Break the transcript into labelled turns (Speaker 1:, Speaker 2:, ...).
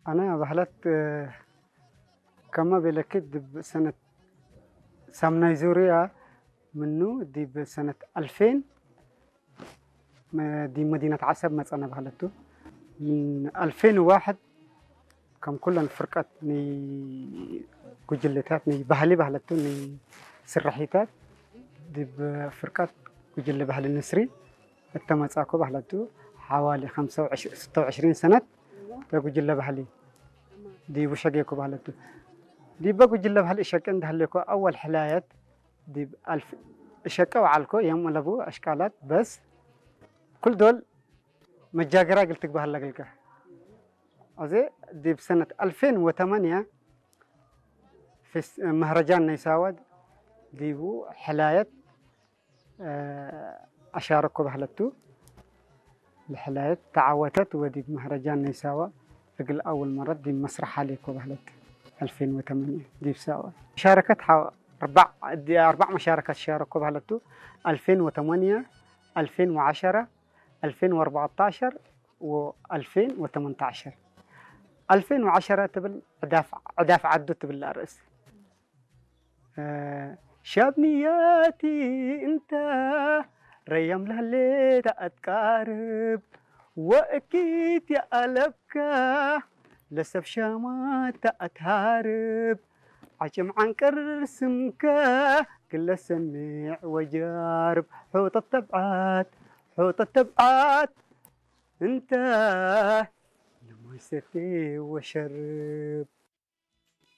Speaker 1: أنا بحلت كما بلكد بسنة سامناي زوريا منو دي بسنة 2000 دي مدينة عسب مثلا بحلتو من 2001 كم كلن فرقات ني كجلتات ني بحلي بحلتو ني سرحيتات دي بفرقات كجل بحل النسري التماساكو بحلتو حوالي 25 26 سنة كجل بحلي دي وشقيكو بحلتو دي بقو جل بحل إشكن دهلكو أول حلايات دي ألف إشكا وعلكو يوم لبو أشكالات بس كل دول متجاقرا قلتك بهاللقلقة أزي دي بسنة 2008 في مهرجان نيساود دي بو حلايات أشاركوا بهالتو الحلايات تعاوتت ودي بمهرجان نيساوا فقل أول مرة دي مسرح عليكو بهالتو 2008 دي بساوة شاركت أربع مشاركات شاركوا بهالتو 2008 2010 2014 و 2018 2010 تبل عداف عدو تبل الرئيس شاب نياتي انت ريم لهليت أتقارب وأكيد يا قلبك لسف شامات أتهارب عجم عن كرسمك كل سميع وجارب حوط التبعات انت لما يستي وشرب